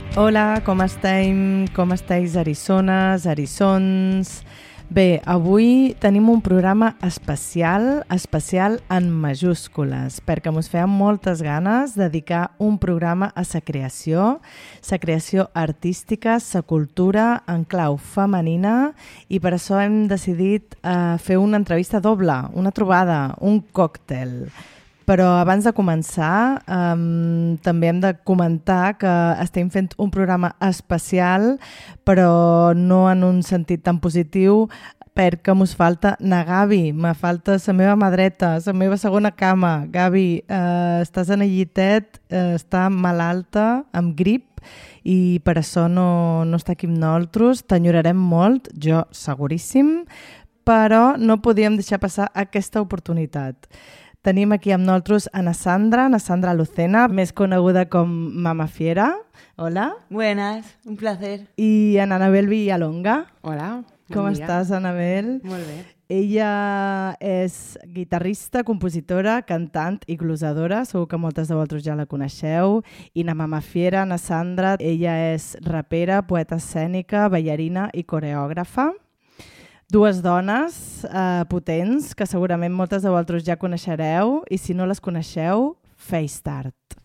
Hola, com estem? Com estáis, eriçones, eriçons? Bé, avui tenim un programa especial en majúscules, perquè mos feia moltes ganes de dedicar un programa a sa creació artística, sa cultura en clau femenina, i per això hem decidit fer una entrevista doble, una trobada, un còctel. Però abans de començar, també hem de comentar que estem fent un programa especial, però no en un sentit tan positiu, perquè mos falta na Gavi, me falta la meva mà dreta, la meva segona cama. Gavi, estàs en el llitet, està malalta, amb grip, i per això no està aquí amb nosaltres. T'enyorarem molt, jo seguríssim, però no podíem deixar passar aquesta oportunitat. Tenim aquí amb nosaltres a na Sandra Lucena, més coneguda com Mama Fiera. Hola. Buenas, un placer. I a Anabel Villalonga. Hola. Com estàs, Anabel? Molt bé. Ella és guitarrista, compositora, cantant i glosadora. Segur que moltes de vosaltres ja la coneixeu. I na Mama Fiera, na Sandra, ella és rapera, poeta escènica, ballarina i coreògrafa. Dues dones potents que segurament moltes de vosaltres ja coneixereu, i si no les coneixeu, Face Start.